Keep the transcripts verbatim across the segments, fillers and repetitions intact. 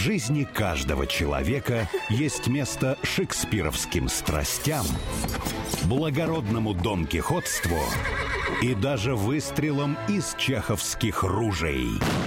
жизни каждого человека есть место шекспировским страстям, благородному донкихотству и даже выстрелам из чеховских ружей.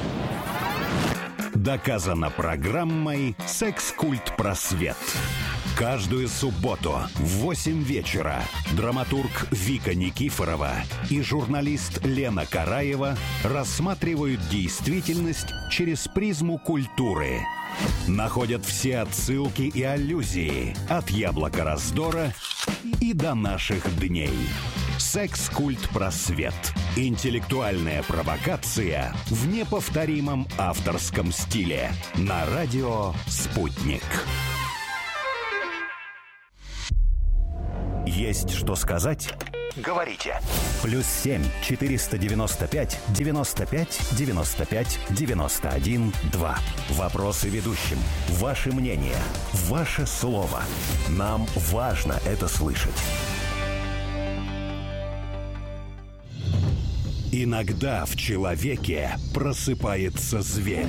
Доказано программой «Секс-культ Просвет». Каждую субботу в восемь вечера драматург Вика Никифорова и журналист Лена Караева рассматривают действительность через призму культуры. Находят все отсылки и аллюзии от «Яблока раздора» и до наших дней. «Секс-культ Просвет». Интеллектуальная провокация в неповторимом авторском стиле. На радио «Спутник». Есть что сказать? Говорите. Плюс семь четыреста девяносто пять девяносто пять девяносто пять девяносто один два. Вопросы ведущим. Ваше мнение. Ваше слово. Нам важно это слышать. Иногда в человеке просыпается зверь.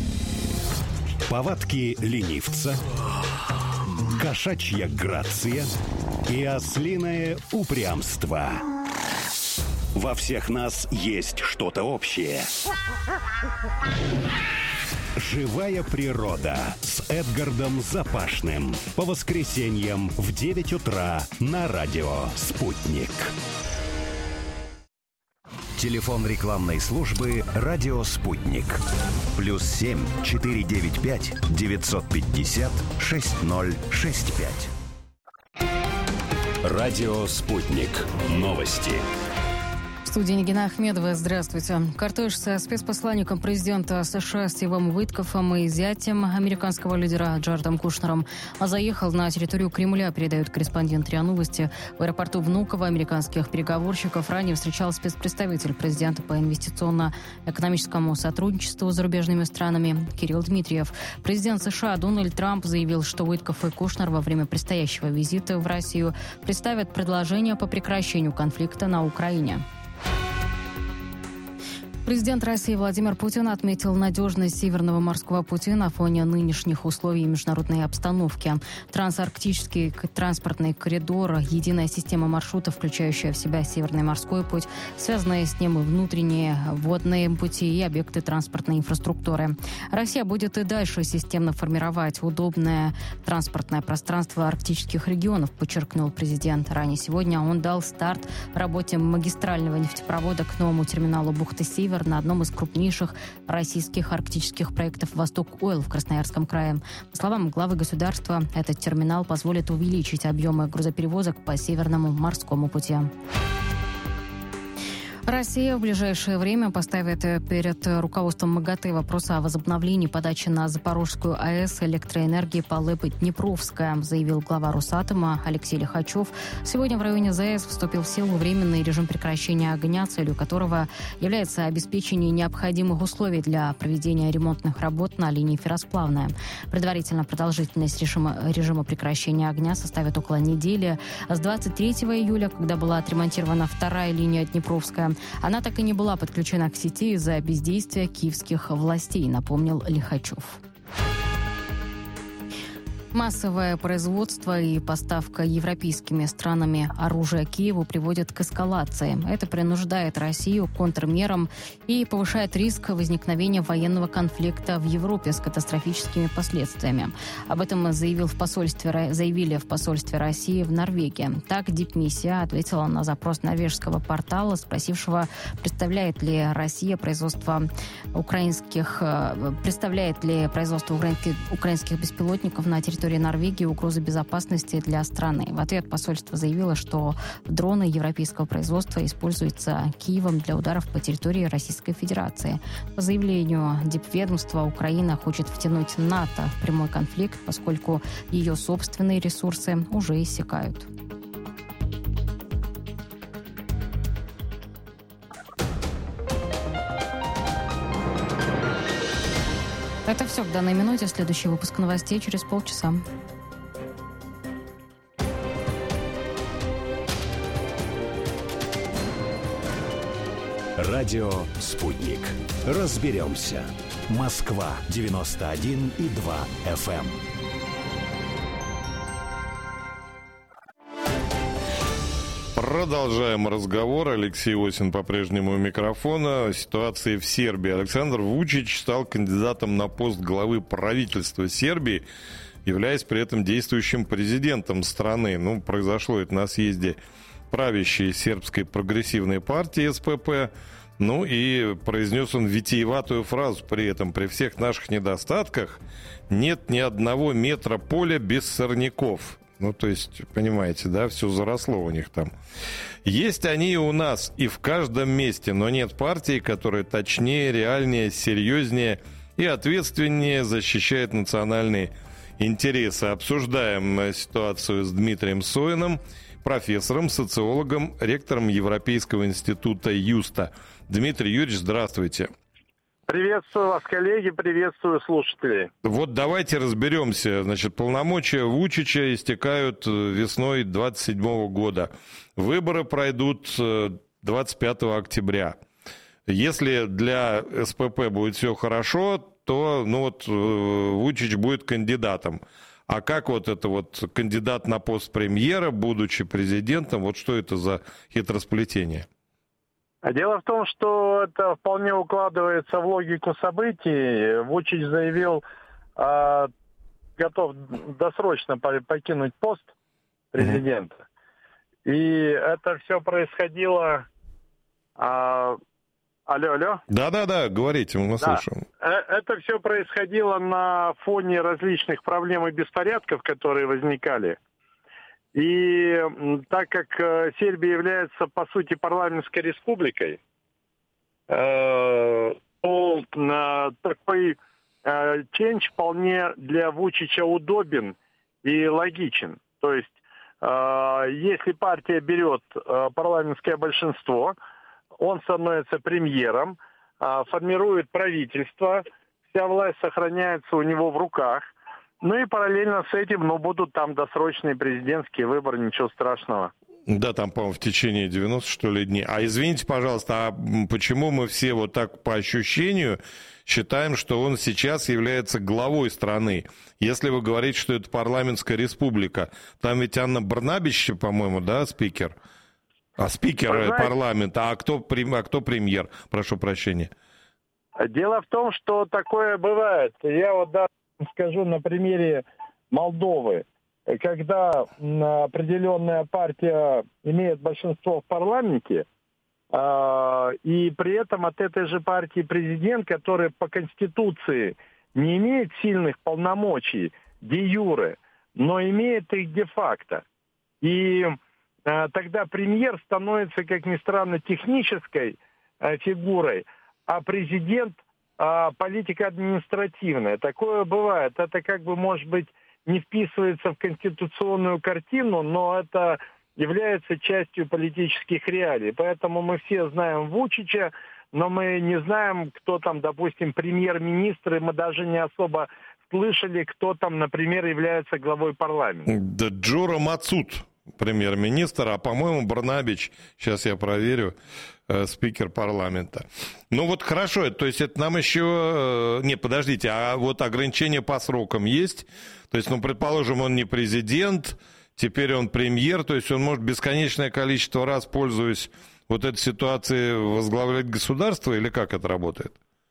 Повадки ленивца, кошачья грация и ослиное упрямство. Во всех нас есть что-то общее. «Живая природа» с Эдгардом Запашным. По воскресеньям в девять утра на радио «Спутник». Телефон рекламной службы «Радио Спутник». Плюс семь четыреста девяносто пять девятьсот пятьдесят шесть ноль шесть пять. Радио «Спутник». Новости. В студии Нигина Ахмедова. Здравствуйте. Кортеж со спецпосланником президента США Стивом Уиткофом и зятем американского лидера Джаредом Кушнером заехал на территорию Кремля, передает корреспондент РИА Новости. В аэропорту Внуково американских переговорщиков ранее встречал спецпредставитель президента по инвестиционно-экономическому сотрудничеству с зарубежными странами Кирилл Дмитриев. Президент США Дональд Трамп заявил, что Уиткоф и Кушнер во время предстоящего визита в Россию представят предложение по прекращению конфликта на Украине. Президент России Владимир Путин отметил надежность Северного морского пути на фоне нынешних условий международной обстановки. Трансарктический транспортный коридор, единая система маршрутов, включающая в себя Северный морской путь, связанные с ним и внутренние водные пути и объекты транспортной инфраструктуры. Россия будет и дальше системно формировать удобное транспортное пространство арктических регионов, подчеркнул президент. Ранее сегодня он дал старт работе магистрального нефтепровода к новому терминалу бухты-Север на одном из крупнейших российских арктических проектов «Восток-Ойл» в Красноярском крае. По словам главы государства, этот терминал позволит увеличить объемы грузоперевозок по Северному морскому пути. Россия в ближайшее время поставит перед руководством МАГАТЭ вопрос о возобновлении подачи на Запорожскую АЭС электроэнергии по ЛЭП-Днепровская, заявил глава Росатома Алексей Лихачев. Сегодня в районе ЗАЭС вступил в силу временный режим прекращения огня, целью которого является обеспечение необходимых условий для проведения ремонтных работ на линии ферросплавная. Предварительно продолжительность режима, режима прекращения огня составит около недели. С двадцать третьего июля, когда была отремонтирована вторая линия Днепровская, она так и не была подключена к сети из-за бездействия киевских властей, напомнил Лихачев. Массовое производство и поставка европейскими странами оружия Киеву приводит к эскалации. Это принуждает Россию к контрмерам и повышает риск возникновения военного конфликта в Европе с катастрофическими последствиями. Об этом заявил в посольстве, заявили в посольстве России в Норвегии. Так, Дипмиссия ответила на запрос норвежского портала, спросившего, представляет ли Россия производство украинских, представляет ли производство украинских, украинских беспилотников на территории Норвегии угрозы безопасности для страны. В ответ посольство заявило, что дроны европейского производства используются Киевом для ударов по территории Российской Федерации. По заявлению Дипведомства, Украина хочет втянуть НАТО в прямой конфликт, поскольку ее собственные ресурсы уже иссякают. Это все к данной минуте. Следующий выпуск новостей через полчаса. Радио «Спутник». Разберемся. Москва девяносто один и два эф эм. Продолжаем разговор. Алексей Осин по-прежнему у микрофона. О ситуации в Сербии. Александр Вучич стал кандидатом на пост главы правительства Сербии, являясь при этом действующим президентом страны. Ну, произошло это на съезде правящей сербской прогрессивной партии эс пэ пэ. Ну и произнес он витиеватую фразу при этом: при всех наших недостатках нет ни одного метра поля без сорняков. Ну, то есть, понимаете, да, все заросло у них там. Есть они и у нас, и в каждом месте, но нет партии, которая точнее, реальнее, серьезнее и ответственнее защищает национальные интересы. Обсуждаем ситуацию с Дмитрием Соиным, профессором, социологом, ректором Европейского института Юста. Дмитрий Юрьевич, здравствуйте. Приветствую вас, коллеги, приветствую слушателей. Вот давайте разберемся. Значит, полномочия Вучича истекают весной двадцать седьмого года. Выборы пройдут двадцать пятого октября. Если для эс пэ пэ будет все хорошо, то ну вот, Вучич будет кандидатом. А как вот это вот кандидат на пост премьера, будучи президентом, вот что это за хитросплетение? Дело в том, что это вполне укладывается в логику событий. Вучич заявил, э, готов досрочно покинуть пост президента. Mm-hmm. И это все происходило... Э, алло, алло? Да-да-да, говорите, мы да. слушаем. Это все происходило на фоне различных проблем и беспорядков, которые возникали. И так как Сербия является, по сути, парламентской республикой, то такой ченч вполне для Вучича удобен и логичен. То есть, если партия берет парламентское большинство, он становится премьером, формирует правительство, вся власть сохраняется у него в руках. Ну и параллельно с этим, ну, будут там досрочные президентские выборы, ничего страшного. Да, там, по-моему, в течение девяноста, что ли, дней. А извините, пожалуйста, а почему мы все вот так по ощущению считаем, что он сейчас является главой страны? Если вы говорите, что это парламентская республика, там ведь Анна Брнабич, по-моему, да, спикер? А спикер знаете, парламента, а кто, а кто премьер? Прошу прощения. Дело в том, что такое бывает. Я вот, да, скажу на примере Молдовы. Когда определенная партия имеет большинство в парламенте, и при этом от этой же партии президент, который по Конституции не имеет сильных полномочий де-юре, но имеет их де-факто. И тогда премьер становится, как ни странно, технической фигурой, а президент политика административная. Такое бывает. Это как бы, может быть, не вписывается в конституционную картину, но это является частью политических реалий. Поэтому мы все знаем Вучича, но мы не знаем, кто там, допустим, премьер-министр, и мы даже не особо слышали, кто там, например, является главой парламента. Да, Джура Мацут, премьер-министр, а, по-моему, Брнабич, сейчас я проверю, э, спикер парламента. Ну вот хорошо, то есть это нам еще... Э, не, подождите, а вот ограничения по срокам есть? То есть, ну, предположим, он не президент, теперь он премьер, то есть он может бесконечное количество раз, пользуясь вот этой ситуацией, возглавлять государство, или как это работает?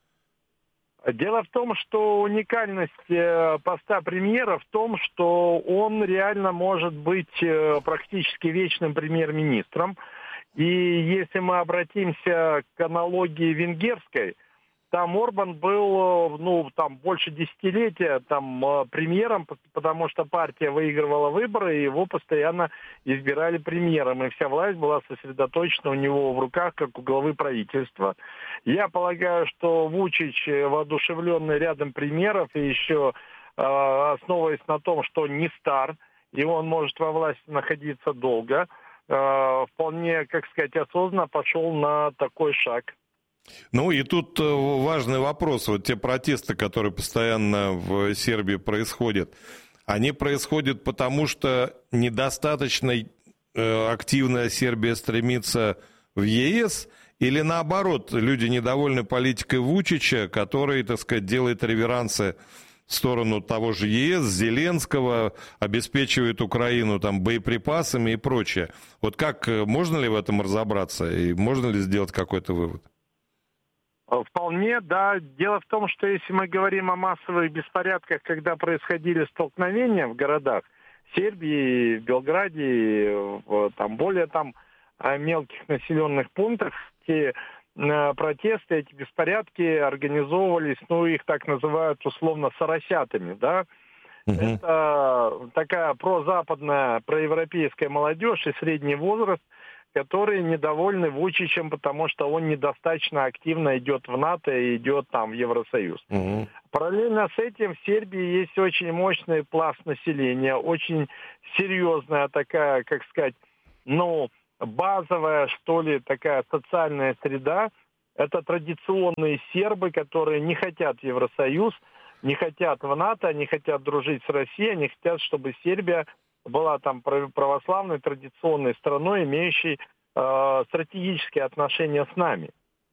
Дело в том, что уникальность поста премьера в том, что он реально может быть практически вечным премьер-министром. И если мы обратимся к аналогии венгерской, там Орбан был, ну, там больше десятилетия там премьером, потому что партия выигрывала выборы, и его постоянно избирали премьером, и вся власть была сосредоточена у него в руках, как у главы правительства. Я полагаю, что Вучич, воодушевленный рядом премьеров, и еще э, основываясь на том, что он не стар, и он может во власти находиться долго, э, вполне, как сказать, осознанно пошел на такой шаг. Ну и тут важный вопрос. Вот те протесты, которые постоянно в Сербии происходят, они происходят потому, что недостаточно активно Сербия стремится в е эс, Или наоборот, люди недовольны политикой Вучича, который, так сказать, делает реверансы в сторону того же ЕС, Зеленского, обеспечивает Украину там боеприпасами и прочее. Вот как, можно ли в этом разобраться и можно ли сделать какой-то вывод? Вполне, да. Дело в том, что если мы говорим о массовых беспорядках, когда происходили столкновения в городах, в Сербии, в Белграде, в там, более там мелких населенных пунктах, те протесты, эти беспорядки организовывались, ну, их так называют условно соросятами, да. Угу. Это такая прозападная, проевропейская молодежь и средний возраст, которые недовольны Вучичем, потому что он недостаточно активно идет в НАТО и идет там в Евросоюз. Угу. Параллельно с этим в Сербии есть очень мощный пласт населения, очень серьезная такая, как сказать, ну, базовая, что ли, такая социальная среда. Это традиционные сербы, которые не хотят в Евросоюз, не хотят в НАТО, не хотят дружить с Россией, они хотят, чтобы Сербия была там православной, традиционной страной, имеющей э, стратегические отношения с нами.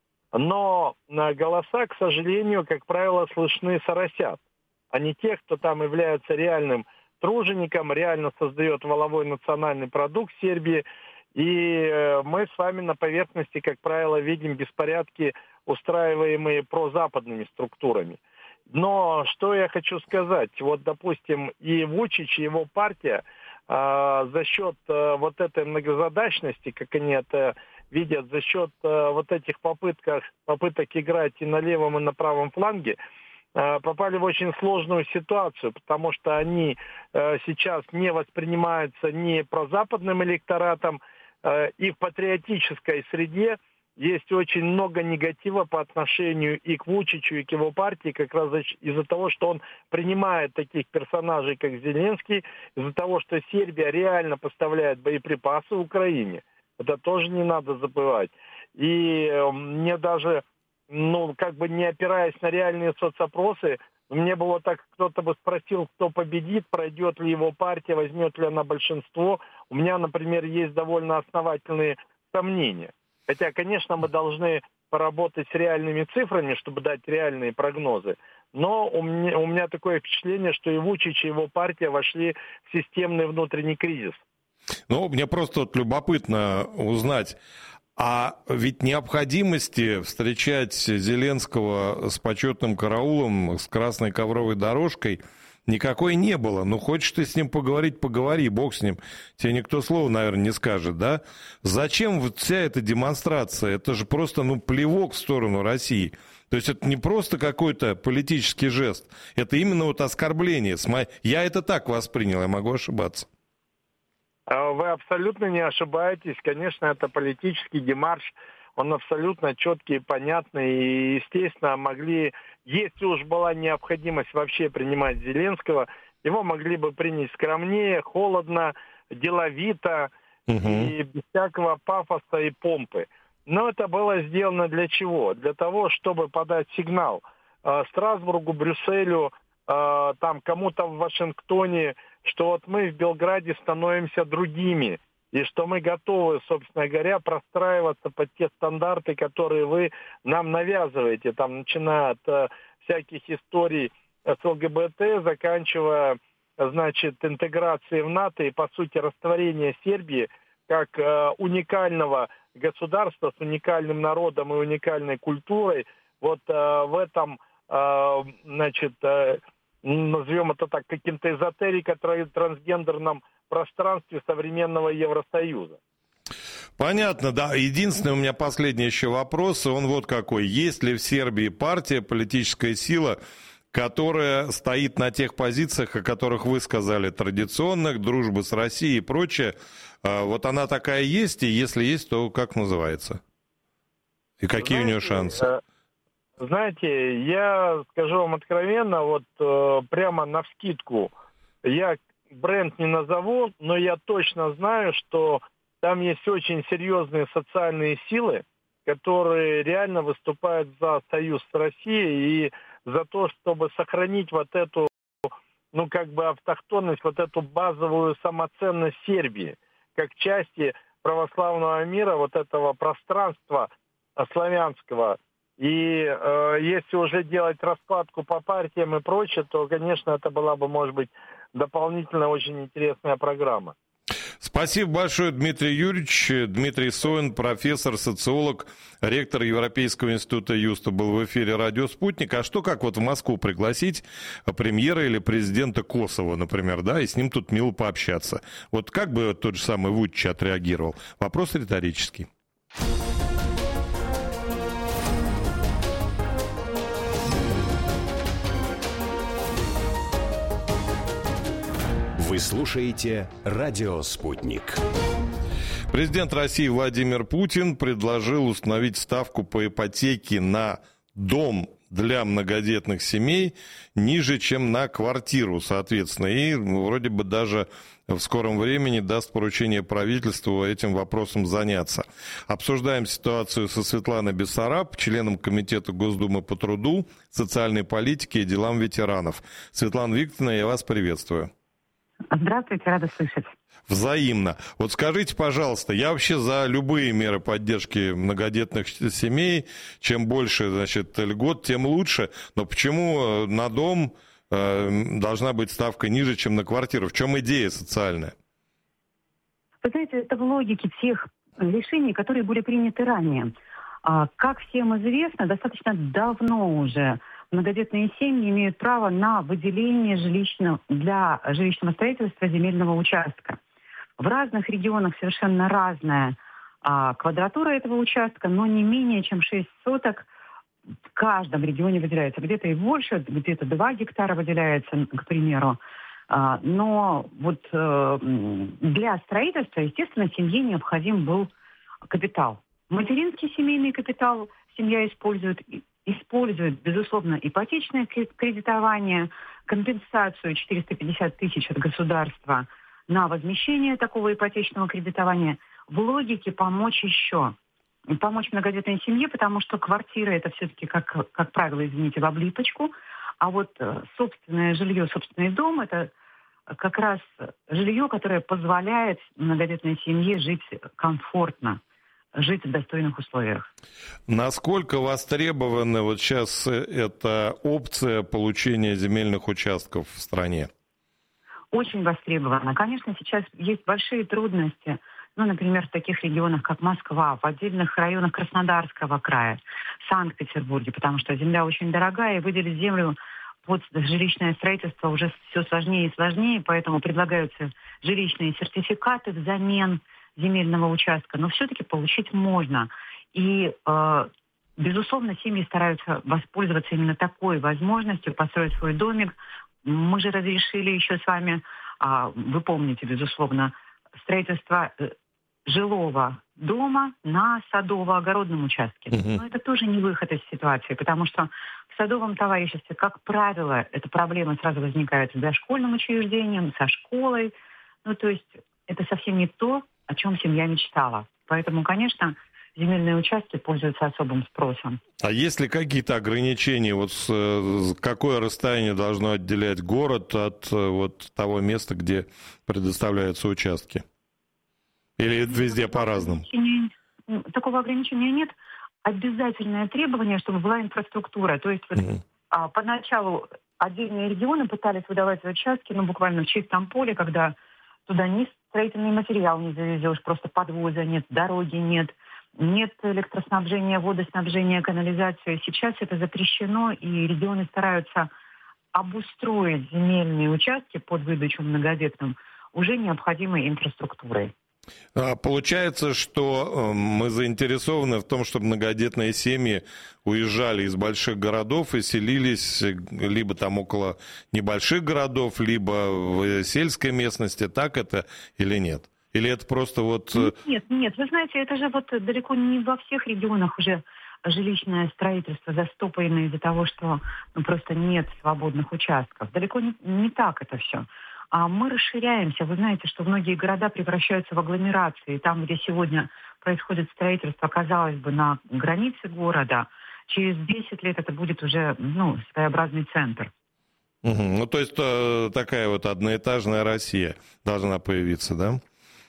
Но э, голоса, к сожалению, как правило, слышны соросят, а не тех, кто там является реальным тружеником, реально создает валовой национальный продукт Сербии. И э, мы с вами на поверхности, как правило, видим беспорядки, устраиваемые прозападными структурами. Но что я хочу сказать, вот, допустим, и Вучич, и его партия э, за счет э, вот этой многозадачности, как они это видят, за счет э, вот этих попытках, попыток играть и на левом, и на правом фланге, э, попали в очень сложную ситуацию, потому что они э, сейчас не воспринимаются ни прозападным электоратом, э, и в патриотической среде есть очень много негатива по отношению и к Вучичу, и к его партии, как раз из-за того, что он принимает таких персонажей, как Зеленский, из-за того, что Сербия реально поставляет боеприпасы Украине. Это тоже не надо забывать. И мне даже, ну, как бы не опираясь на реальные соцопросы, мне бы вот так кто-то бы спросил, кто победит, пройдет ли его партия, возьмет ли она большинство. У меня, например, есть довольно основательные сомнения. Хотя, конечно, мы должны поработать с реальными цифрами, чтобы дать реальные прогнозы. Но у меня, у меня такое впечатление, что и Вучич, и его партия вошли в системный внутренний кризис. Ну, мне просто вот любопытно узнать, а ведь необходимости встречать Зеленского с почетным караулом, с красной ковровой дорожкой никакой не было. Ну, хочешь ты с ним поговорить, поговори, бог с ним. Тебе никто слова, наверное, не скажет, да? Зачем вот вся эта демонстрация? Это же просто, ну, плевок в сторону России. То есть это не просто какой-то политический жест. Это именно вот оскорбление. Я это так воспринял, я могу ошибаться. Вы абсолютно не ошибаетесь. Конечно, это политический демарш. Он абсолютно четкий, понятный. И, естественно, могли... Если уж была необходимость вообще принимать Зеленского, его могли бы принять скромнее, холодно, деловито, угу. и без всякого пафоса и помпы. Но это было сделано для чего? Для того, чтобы подать сигнал э, Страсбургу, Брюсселю, э, там кому-то в Вашингтоне, что вот мы в Белграде становимся другими, и что мы готовы, собственно говоря, простраиваться под те стандарты, которые вы нам навязываете, там, начиная от э, всяких историй с ЛГБТ, заканчивая, значит, интеграцией в НАТО и, по сути, растворение Сербии как э, уникального государства с уникальным народом и уникальной культурой. Вот э, в этом, э, значит, э, назовем это так, каким-то эзотерико-трансгендерном пространстве современного Евросоюза. Понятно, да. Единственный у меня последний еще вопрос, он вот какой. Есть ли в Сербии партия, политическая сила, которая стоит на тех позициях, о которых вы сказали, традиционных, дружбы с Россией и прочее? Вот она такая есть, и если есть, то как называется? И какие знаете, у нее шансы? Знаете, я скажу вам откровенно, вот э, прямо навскидку, я бренд не назову, но я точно знаю, что там есть очень серьезные социальные силы, которые реально выступают за союз с Россией и за то, чтобы сохранить вот эту, ну как бы автохтонность, вот эту базовую самоценность Сербии, как части православного мира, вот этого пространства славянского. И э, если уже делать раскладку по партиям и прочее, то, конечно, это была бы, может быть, дополнительно очень интересная программа. Спасибо большое, Дмитрий Юрьевич. Дмитрий Соин, профессор, социолог, ректор Европейского института Юста, был в эфире «Радио Спутник». А что, как вот в Москву пригласить премьера или президента Косово, например, да, и с ним тут мило пообщаться? Вот как бы тот же самый Вучич отреагировал? Вопрос риторический. Вы слушаете «Радио Спутник». Президент России Владимир Путин предложил установить ставку по ипотеке на дом для многодетных семей ниже, чем на квартиру, соответственно. И вроде бы даже в скором времени даст поручение правительству этим вопросом заняться. Обсуждаем ситуацию со Светланой Бессараб, членом Комитета Госдумы по труду, социальной политике и делам ветеранов. Светлана Викторовна, я вас приветствую. Здравствуйте, рада слышать. Взаимно. Вот скажите, пожалуйста, я вообще за любые меры поддержки многодетных семей. Чем больше, значит, льгот, тем лучше. Но почему на дом э, должна быть ставка ниже, чем на квартиру? В чем идея социальная? Вы знаете, это в логике всех решений, которые были приняты ранее. А, как всем известно, достаточно давно уже многодетные семьи имеют право на выделение жилищного, для жилищного строительства земельного участка. В разных регионах совершенно разная а, квадратура этого участка, но не менее чем шесть соток в каждом регионе выделяется. Где-то и больше, где-то два гектара выделяется, к примеру. А, но вот а, для строительства, естественно, семье необходим был капитал. Материнский семейный капитал семья использует Использует, безусловно, ипотечное кредитование, компенсацию четыреста пятьдесят тысяч от государства на возмещение такого ипотечного кредитования. В логике помочь еще. Помочь многодетной семье, потому что квартира это все-таки, как, как правило, извините, в облипочку. А вот собственное жилье, собственный дом это как раз жилье, которое позволяет многодетной семье жить комфортно, жить в достойных условиях. Насколько востребована вот сейчас эта опция получения земельных участков в стране? Очень востребована. Конечно, сейчас есть большие трудности. Ну, например, в таких регионах, как Москва, в отдельных районах Краснодарского края, Санкт-Петербурге, потому что земля очень дорогая, и выделить землю под жилищное строительство уже все сложнее и сложнее, поэтому предлагаются жилищные сертификаты взамен земельного участка, но все-таки получить можно. И, э, безусловно, семьи стараются воспользоваться именно такой возможностью, построить свой домик. Мы же разрешили еще с вами, э, вы помните, безусловно, строительство э, жилого дома на садово-огородном участке. Mm-hmm. Но это тоже не выход из ситуации, потому что в садовом товариществе, как правило, эта проблема сразу возникает с дошкольным учреждением, со школой. Ну, то есть это совсем не то, о чем семья мечтала. Поэтому, конечно, земельные участки пользуются особым спросом. А есть ли какие-то ограничения? Вот с, какое расстояние должно отделять город от вот того места, где предоставляются участки? Или это везде по-разному? Такого ограничения нет. Обязательное требование, чтобы была инфраструктура. То есть вот, mm-hmm. а, поначалу отдельные регионы пытались выдавать участки, ну, буквально в чистом поле, когда туда ни строительный материал не завезешь, просто подвоза нет, дороги нет, нет электроснабжения, водоснабжения, канализации. Сейчас это запрещено, и регионы стараются обустроить земельные участки под выдачу многодетным уже необходимой инфраструктурой. Получается, что мы заинтересованы в том, чтобы многодетные семьи уезжали из больших городов и селились либо там около небольших городов, либо в сельской местности. Так это или нет? Или это просто вот... Нет, нет. Вы знаете, это же вот далеко не во всех регионах уже жилищное строительство застопано из-за того, что ну, просто нет свободных участков. Далеко не, не так это все. А мы расширяемся. Вы знаете, что многие города превращаются в агломерации. Там, где сегодня происходит строительство, казалось бы, на границе города, через десять лет это будет уже ну, своеобразный центр. Угу. Ну, то есть то, такая вот одноэтажная Россия должна появиться, да?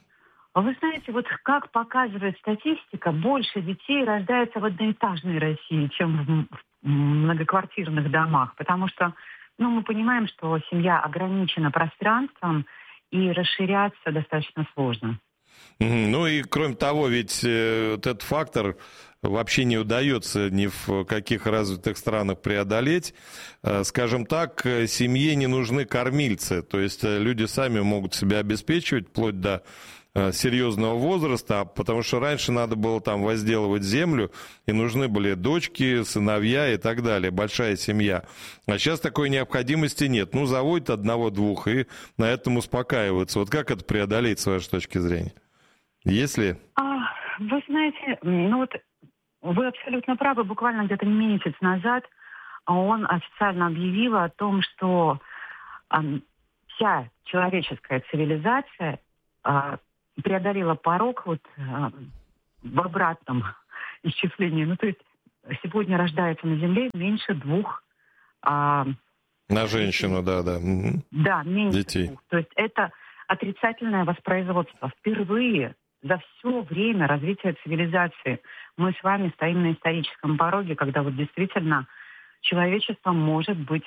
Вы знаете, вот как показывает статистика, больше детей рождается в одноэтажной России, чем в многоквартирных домах. Потому что, ну, мы понимаем, что семья ограничена пространством, и расширяться достаточно сложно. Ну и кроме того, ведь э, вот этот фактор вообще не удается ни в каких развитых странах преодолеть. Э, скажем так, семье не нужны кормильцы, то есть люди сами могут себя обеспечивать вплоть до э, серьезного возраста, потому что раньше надо было там возделывать землю, и нужны были дочки, сыновья и так далее, большая семья. А сейчас такой необходимости нет. Ну, заводят одного-двух и на этом успокаиваются. Вот как это преодолеть, с вашей точки зрения? Если... А, вы знаете, ну вот вы абсолютно правы. Буквально где-то месяц назад ООН официально объявила о том, что а, вся человеческая цивилизация а, преодолела порог вот, а, в обратном исчислении. Ну, то есть сегодня рождается на Земле меньше двух... А, на женщину, да, да. Да, меньше детей. Двух. То есть это отрицательное воспроизводство. Впервые за все время развития цивилизации мы с вами стоим на историческом пороге, когда вот действительно человечество, может быть,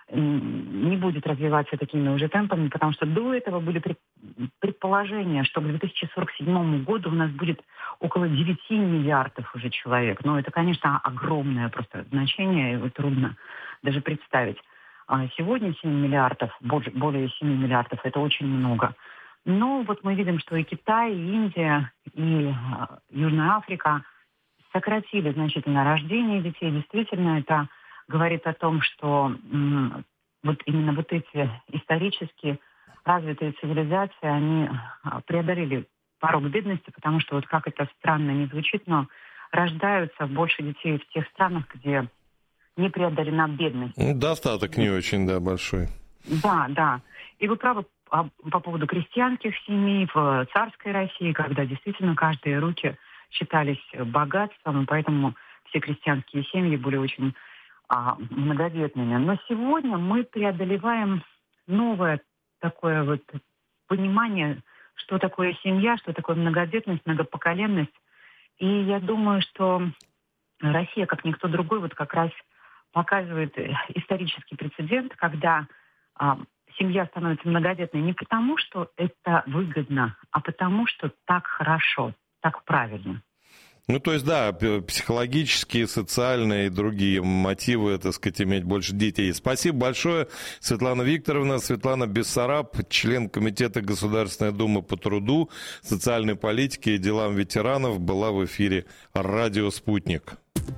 не будет развиваться такими уже темпами, потому что до этого были предположения, что к две тысячи сорок седьмому году у нас будет около девяти миллиардов уже человек. Но это, конечно, огромное просто значение, его трудно даже представить. А сегодня семь миллиардов, более семи миллиардов, это очень много. Но вот мы видим, что и Китай, и Индия, и Южная Африка сократили значительно рождение детей. Действительно, это говорит о том, что м, вот именно вот эти исторически развитые цивилизации, они преодолели порог бедности, потому что, вот как это странно не звучит, но рождаются больше детей в тех странах, где не преодолена бедность. Ну, достаток не очень, да, большой. Да, да. И вы правы по поводу крестьянских семей в царской России, когда действительно каждые руки считались богатством, и поэтому все крестьянские семьи были очень а, многодетными. Но сегодня мы преодолеваем новое такое вот понимание, что такое семья, что такое многодетность, многопоколенность. И я думаю, что Россия, как никто другой, вот как раз показывает исторический прецедент, когда а, семья становится многодетной не потому, что это выгодно, а потому, что так хорошо, так правильно. Ну, то есть, да, психологические, социальные и другие мотивы, так сказать, иметь больше детей. Спасибо большое, Светлана Викторовна. Светлана Бессараб, член Комитета Государственной Думы по труду, социальной политике и делам ветеранов, была в эфире «Радио Спутник».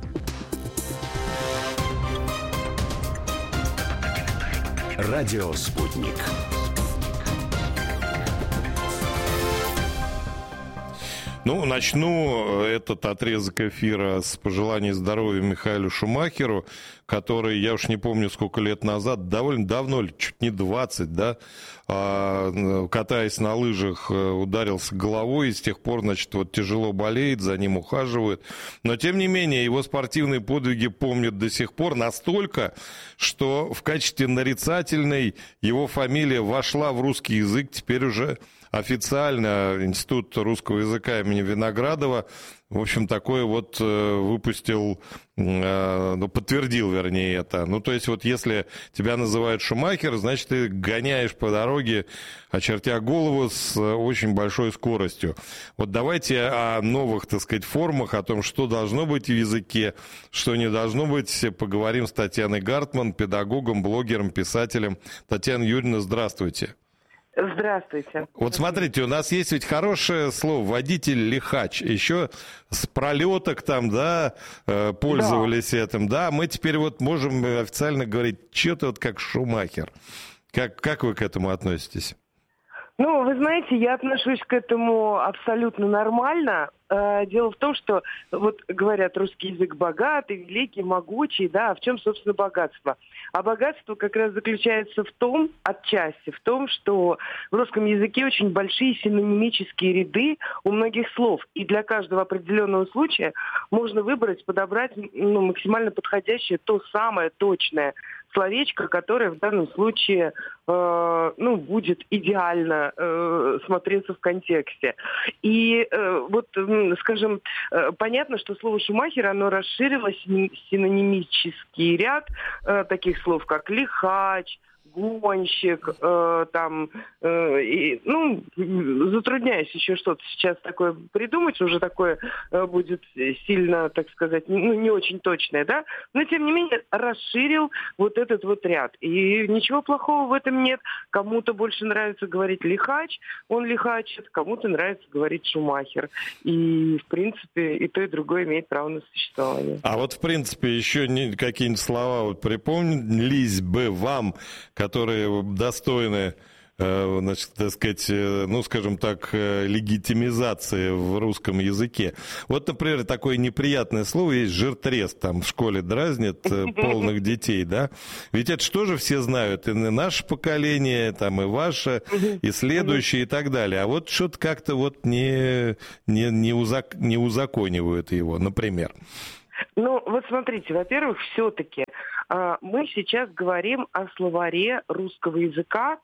Радио «Спутник». Ну, начну этот отрезок эфира с пожеланий здоровья Михаилу Шумахеру, который, я уж не помню, сколько лет назад, довольно давно, чуть не двадцать, да, катаясь на лыжах, ударился головой, и с тех пор, значит, вот тяжело болеет, за ним ухаживают. Но, тем не менее, его спортивные подвиги помнят до сих пор настолько, что в качестве нарицательной его фамилия вошла в русский язык теперь уже официально. Институт русского языка имени Виноградова, в общем, такое вот выпустил, ну, подтвердил, вернее, это. Ну, то есть, вот если тебя называют Шумахер, значит, ты гоняешь по дороге, очертя голову, с очень большой скоростью. Вот давайте о новых, так сказать, формах, о том, что должно быть в языке, что не должно быть, поговорим с Татьяной Гартман, педагогом, блогером, писателем. Татьяна Юрьевна, здравствуйте. Здравствуйте. Вот смотрите, у нас есть ведь хорошее слово водитель-лихач. Еще с пролеток там, да, пользовались да. этим. Да, мы теперь вот можем официально говорить, что-то вот как Шумахер. Как, как вы к этому относитесь? Ну, вы знаете, я отношусь к этому абсолютно нормально. Дело в том, что, вот говорят, русский язык богатый, великий, могучий, да, а в чем, собственно, богатство? А богатство как раз заключается в том, отчасти, в том, что в русском языке очень большие синонимические ряды у многих слов. И для каждого определенного случая можно выбрать, подобрать, ну, максимально подходящее, то самое точное словечко, которое в данном случае э, ну, будет идеально э, смотреться в контексте. И э, вот, скажем, э, понятно, что слово «шумахер», оно расширило синонимический ряд э, таких слов, как «лихач», гонщик, э, там, э, и, ну, затрудняюсь еще что-то сейчас такое придумать, уже такое э, будет сильно, так сказать, ну, не очень точное, да, но, тем не менее, расширил вот этот вот ряд. И ничего плохого в этом нет. Кому-то больше нравится говорить «лихач», он лихачит, кому-то нравится говорить «шумахер». И, в принципе, и то, и другое имеет право на существование. А вот, в принципе, еще не, какие-нибудь слова вот припомнились бы вам, которые достойны, значит, так сказать, ну, скажем так, легитимизации в русском языке. Вот, например, такое неприятное слово есть «жиртрест», там в школе дразнят полных детей, да? Ведь это что же все знают, и наше поколение, там, и ваше, и следующее, и так далее. А вот что-то как-то вот не, не, не, узак, не узаконивают его, например. Ну, вот смотрите, во-первых, все-таки э, мы сейчас говорим о словаре русского языка,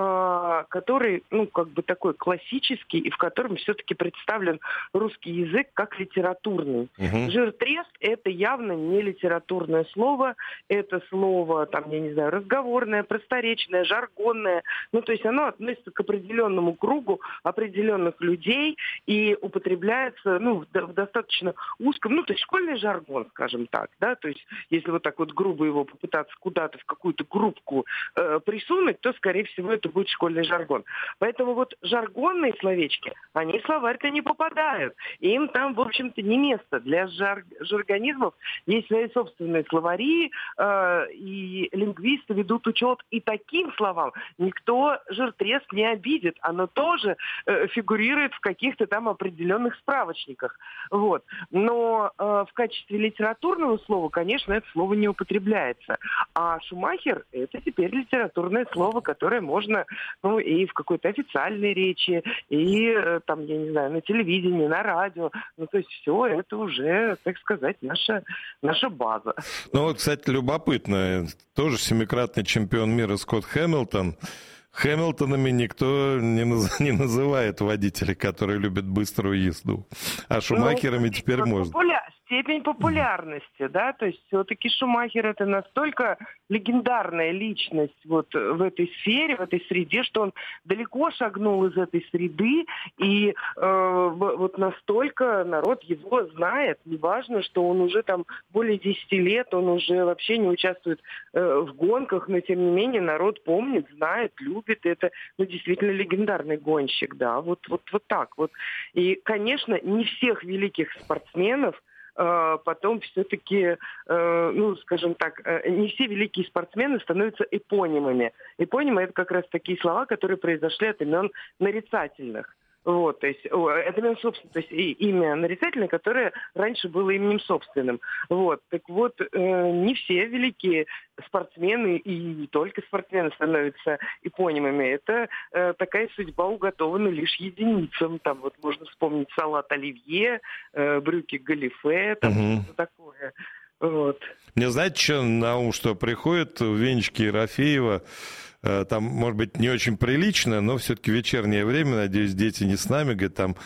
э, который, ну, как бы такой классический, и в котором все-таки представлен русский язык как литературный. Uh-huh. Жиртрест – это явно не литературное слово, это слово, там, я не знаю, разговорное, просторечное, жаргонное, ну, то есть оно относится к определенному кругу определенных людей и употребляется, ну, в, в достаточно узком, ну, то есть школьный жаргон, скажем так, да, то есть если вот так вот грубо его попытаться куда-то в какую-то группку э, присунуть, то, скорее всего, это будет школьный жаргон. Поэтому вот жаргонные словечки, они в словарь-то не попадают. Им там, в общем-то, не место. Для жар- жаргонизмов есть свои собственные словари, э, и лингвисты ведут учет и таким словам никто жиртрест не обидит. Оно тоже э, фигурирует в каких-то там определенных справочниках. Вот. Но э, в качестве литературного слова, конечно, это слово не употребляется. А шумахер – это теперь литературное слово, которое можно, ну, и в какой-то официальной речи, и, там, я не знаю, на телевидении, на радио. Ну, то есть все это уже, так сказать, наша, наша база. Ну, вот, кстати, любопытно. Тоже семикратный чемпион мира Скотт Хэмилтон. Хэмилтонами никто не, наз... не называет водителей, которые любят быструю езду. А шумахерами ну, теперь можно. Популя... Степень популярности, да, то есть все-таки Шумахер это настолько легендарная личность вот в этой сфере, в этой среде, что он далеко шагнул из этой среды, и э, вот настолько народ его знает. Неважно, что он уже там более десяти лет, он уже вообще не участвует э, в гонках, но тем не менее народ помнит, знает, любит. Это, ну, действительно легендарный гонщик, да, вот, вот, вот так вот. И, конечно, не всех великих спортсменов потом все-таки, ну, скажем так, не все великие спортсмены становятся эпонимами. Эпонимы – это как раз такие слова, которые произошли от имен нарицательных. Вот, то есть это имя собственное, то есть имя нарицательное, которое раньше было именем собственным. Вот, так вот, э, не все великие спортсмены и не только спортсмены становятся эпонимами. Это э, такая судьба уготована лишь единицам. Там вот можно вспомнить салат оливье, э, брюки галифе, там угу. что-то такое. Вот. Мне знаете, что на ум, что приходит в Венечке Ерофеева? Там, может быть, не очень прилично, но все-таки вечернее время, надеюсь, дети не с нами, говорит, там,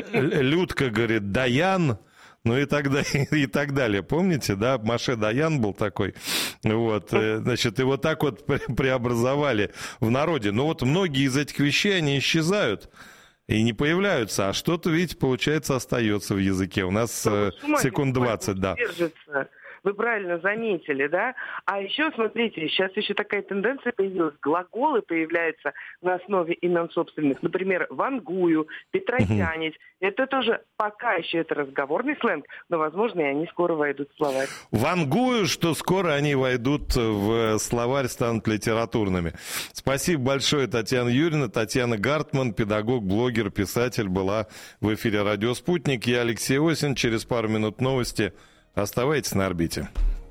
Людка, говорит, Даян, ну и так далее, и так далее. Помните, да, Моше Даян был такой, вот, значит, его так вот преобразовали в народе. Но вот многие из этих вещей, они исчезают и не появляются, а что-то, видите, получается, остается в языке. У нас э, секунд двадцать, да. Держится. Вы правильно заметили, да? А еще, смотрите, сейчас еще такая тенденция появилась. Глаголы появляются на основе имен собственных. Например, вангую, петросянить. Uh-huh. Это тоже пока еще это разговорный сленг, но, возможно, и они скоро войдут в словарь. Вангую, что скоро они войдут в словарь, станут литературными. Спасибо большое, Татьяна Юрьевна. Татьяна Гартман, педагог, блогер, писатель, была в эфире «Радио Спутник». Я Алексей Осин. Через пару минут новости. Оставайтесь на орбите.